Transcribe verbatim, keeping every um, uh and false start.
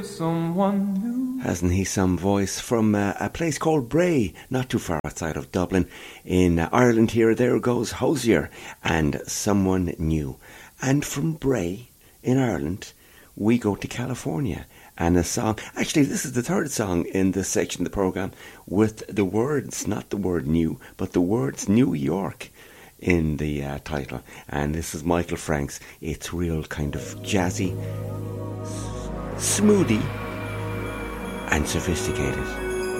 Someone new. Hasn't he some voice? From uh, a place called Bray, not too far outside of Dublin, in uh, Ireland here. There goes Hosier and Someone New. And from Bray, in Ireland, we go to California. And a song, actually this is the third song in this section of the programme with the words, not the word new, but the words New York in the uh, title. And this is Michael Franks. It's real kind of jazzy, smoothie and sophisticated.